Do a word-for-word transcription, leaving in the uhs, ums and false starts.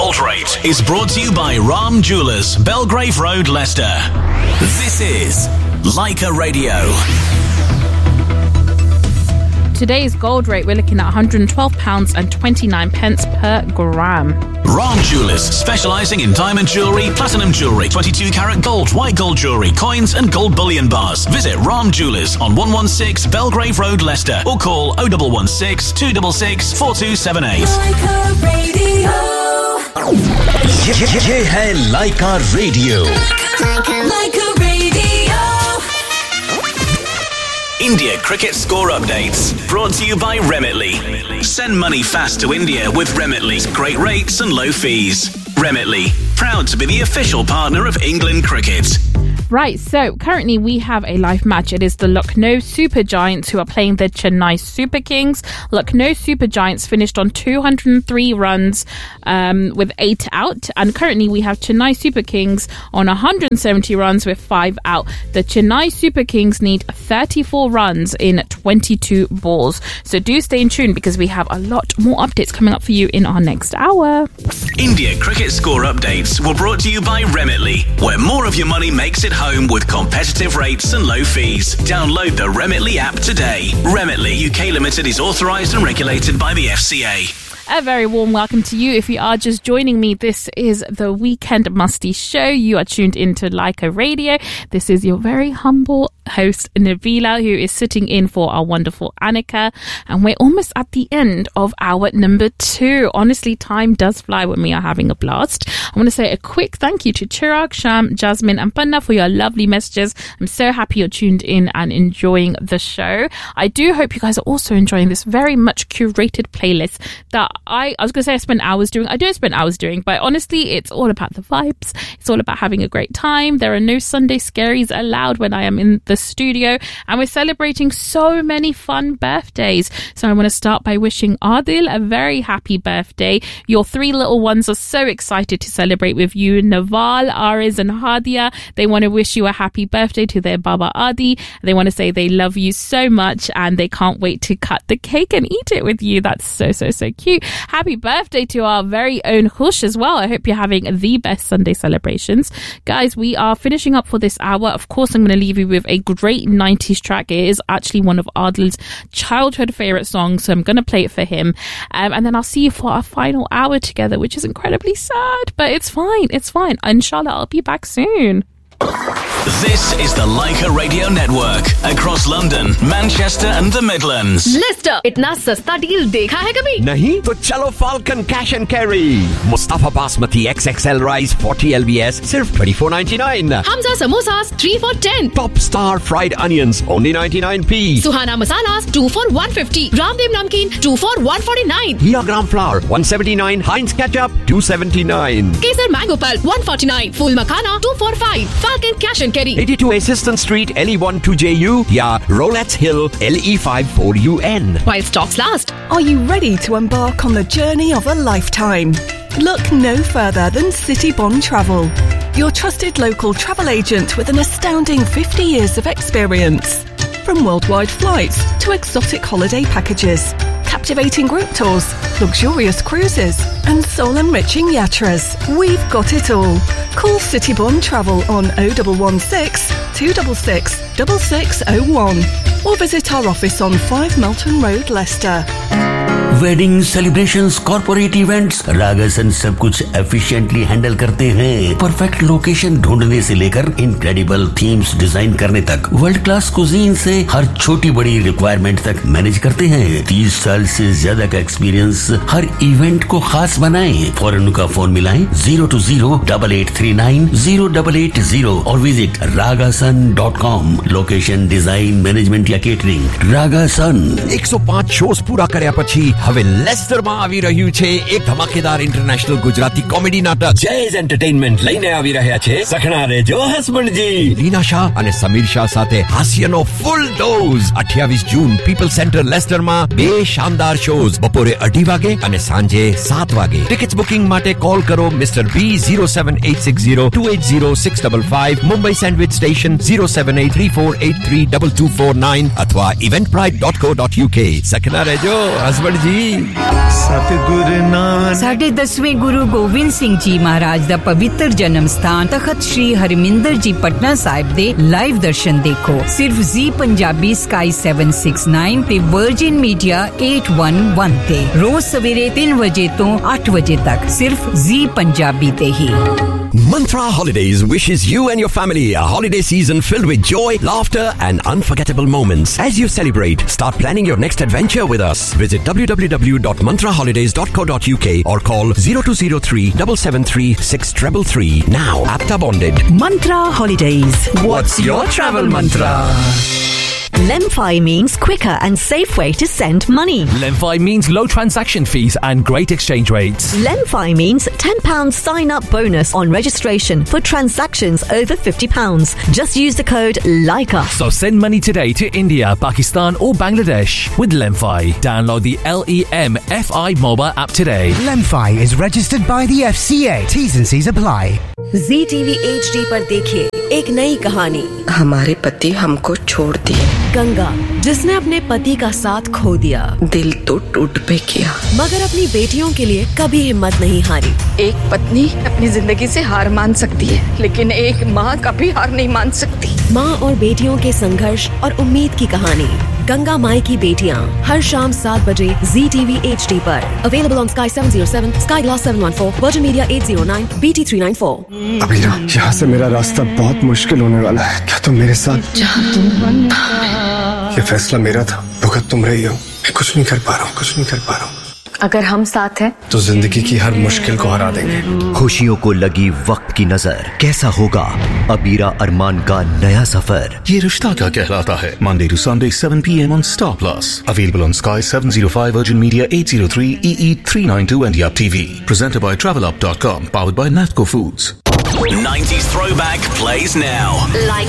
Gold Rate is brought to you by Ram Jewellers, Belgrave Road, Leicester. This is Leica Radio. Today's gold rate, we're looking at one hundred twelve pounds twenty-nine per gram. Ram Jewellers, specialising in diamond jewellery, platinum jewellery, twenty-two carat gold, white gold jewellery, coins and gold bullion bars. Visit Ram Jewellers on one one six Belgrave Road, Leicester, or call oh one one six, two six six, four two seven eight. Leica Radio. ये, ये, ये है Leica Radio. Leica Radio. India Cricket Score Updates, brought to you by Remitly. Send money fast to India with Remitly's great rates and low fees. Remitly, proud to be the official partner of England Cricket. Right, so currently we have a live match. It is the Lucknow Super Giants who are playing the Chennai Super Kings. Lucknow Super Giants finished on two hundred three runs um, with eight out. And currently we have Chennai Super Kings on one hundred seventy runs with five out. The Chennai Super Kings need thirty-four runs in twenty-two balls. So do stay in tune because we have a lot more updates coming up for you in our next hour. India Cricket Score Updates were brought to you by Remitly, where more of your money makes it home with competitive rates and low fees. Download the Remitly app today. Remitly U K Limited is authorised and regulated by the F C A. A very warm welcome to you. If you are just joining me, this is the Weekend Musty Show. You are tuned into Leica Radio. This is your very humble host, Nabila, who is sitting in for our wonderful Annika. And we're almost at the end of hour number two. Honestly, time does fly when we are having a blast. I want to say a quick thank you to Chirag, Sham, Jasmine and Panna for your lovely messages. I'm so happy you're tuned in and enjoying the show. I do hope you guys are also enjoying this very much curated playlist that I, I was going to say I spent hours doing. I don't spend hours doing, but honestly, it's all about the vibes. It's all about having a great time. There are no Sunday scaries allowed when I am in the studio, and we're celebrating so many fun birthdays. So I want to start by wishing Adil a very happy birthday. Your three little ones are so excited to celebrate with you. Naval, Ariz and Hadia, they want to wish you a happy birthday to their Baba Adi. They want to say they love you so much and they can't wait to cut the cake and eat it with you. That's so, so, so cute. Happy birthday to our very own Khush as well. I hope you're having the best Sunday celebrations. Guys, we are finishing up for this hour. Of course, I'm going to leave you with a great nineties track. It is actually one of Adil's childhood favourite songs, so I'm going to play it for him. Um, and then I'll see you for our final hour together, which is incredibly sad, but it's fine. It's fine. Inshallah, I'll be back soon. This is the Leica Radio Network across London, Manchester and the Midlands. Lister, इतना सस्ता deal देखा है कभी? नहीं तो चलो Falcon Cash and Carry. Mustafa Basmati X X L Rice forty L B S सिर्फ twenty-four ninety-nine. Hamza Samosas three for ten. Top Star Fried Onions only ninety-nine p. Suhana Masalas two for one fifty. Ramdev Namkeen two for one forty-nine. Hira Gram Flour one seventy-nine. Heinz Ketchup two seventy-nine. Kesar Mango Pulp one forty-nine. Full Makhana two for five. Falcon Cash and Carry. eighty-two Assistant Street L E one two J U. या Rolettes Hill L E five four U N. While stocks last. Are you ready to embark on the journey of a lifetime? Look no further than City Bond Travel, your trusted local travel agent with an astounding fifty years of experience. From worldwide flights to exotic holiday packages, captivating group tours, luxurious cruises and soul-enriching yatras, we've got it all. Call City Bond Travel on oh one one six, two six six, six six oh one or visit our office on five Melton Road, Leicester. Wedding celebrations, corporate events, रागासन सब कुछ efficiently handle करते हैं। Perfect location ढूंढने से लेकर incredible themes design करने तक, world class cuisine से हर छोटी बड़ी रिक्वायरमेंट तक मैनेज करते हैं। तीस साल से ज्यादा का एक्सपीरियंस हर इवेंट को खास बनाएं। फौरन उनका फोन मिलाएं zero to zero double eight three nine zero double eight zero और visit रागासन dot com. Location, design, management या केटरिंग, रागासन। एक सौ पाँच शोज पूरा કર્યા પછી હવે લેસ્ટરમાં આવી રહ્યું છે એક ધમાકેદાર ઇન્ટરનેશનલ ગુજરાતી કોમેડી નાટક જયઝ એન્ટરટેઇનમેન્ટ લઈને આવી રહ્યા છે સખણા રેજો હસબન્ડજી લીના શાહ અને સમીર શાહ સાથે હાસ્યનો ફૂલ ડોઝ અઠ્યાવીસ જૂન પીપલ સેન્ટર લેસ્ટરમાં બે શાનદાર શોઝ બપોરે અઢી વાગે અને સાંજે સાત વાગે ટિકિટ્સ બુકિંગ માટે કોલ કરો મિસ્ટર બી zero seven eight six zero two eight zero six five five Mumbai sandwich station zero seven eight three four eight three two two four nine અથવા eventbrite dot co dot uk સખણા રેજો હસબન્ડજી सतगुर नानक ਸਥਾਨ ਸਾਡੇ ਦਸਵੇਂ ਗੁਰੂ ਗੋਬਿੰਦ ਸਿੰਘ ਜੀ ਮਹਾਰਾਜ ਦਾ ਪਵਿੱਤਰ ਜਨਮ ਸਥਾਨ ਤਖਤ ਸ੍ਰੀ ਹਰਮਿੰਦਰ ਜੀ ਪਟਨਾ ਸਾਹਿਬ ਦੇ ਲਾਈਵ ਦਰਸ਼ਨ ਦੇਖੋ ਸਿਰਫ ਜ਼ੀ Punjabi sky seven six nine ਤੇ virgin media eight one one ਤੇ ਰੋਜ਼ ਸਵੇਰੇ ਤਿੰਨ ਵਜੇ ਤੋਂ ਅੱਠ ਵਜੇ ਤੱਕ ਸਿਰਫ ਜ਼ੀ ਪੰਜਾਬੀ ਤੇ ਹੀ Mantra Holidays wishes you and your family a holiday season filled with joy, laughter and unforgettable moments. As you celebrate, start planning your next adventure with us. Visit w w w dot mantra holidays dot co dot u k or call zero two zero three seven seven three six three three. Now, APTA bonded. Mantra Holidays. What's your travel mantra? Lemfi means quicker and safe way to send money. Lemfi means low transaction fees and great exchange rates. Lemfi means ten pounds sign-up bonus on registration for transactions over fifty pounds. Just use the code LAICA. So send money today to India, Pakistan or Bangladesh with Lemfi. Download the L E M F I mobile app today. Lemfi is registered by the F C A. T's and C's apply. Zee T V H D पर देखिए एक नई कहानी। हमारे पति हमको छोड़ दिए। गंगा जिसने अपने पति का साथ खो दिया, दिल तो टूट पे किया, मगर अपनी बेटियों के लिए कभी हिम्मत नहीं हारी। एक पत्नी अपनी जिंदगी से हार मान सकती है, लेकिन एक माँ कभी हार नहीं मान सकती। माँ और बेटियों के संघर्ष और उम्मीद की कहानी गंगा माई की बेटियाँ हर शाम सात बजे Zee T V H D पर। Available on Sky seven oh seven, Sky Glass seven one four, Virgin Media eight oh nine, B T three nine four। Abira, यहाँ से मेरा रास्ता बहुत मुश्किल होने वाला है। क्या तुम मेरे साथ? ये फैसला मेरा था, भुगत तुम रही हो। मैं कुछ नहीं कर पा रहा हूँ, कुछ नहीं कर पा रहा हूँ। अगर हम साथ हैं तो जिंदगी की हर मुश्किल को हरा देंगे। खुशियों को लगी वक्त की नजर, कैसा होगा अबीरा अरमान का नया सफर? ये रिश्ता क्या कहलाता है? Monday to Sunday seven p m on Star Plus. Available on Sky seven oh five, Virgin Media eight oh three, E E three ninety-two and Yap T V. Presented by travel up dot com. Powered by Natco Foods. nineties Throwback plays now. Like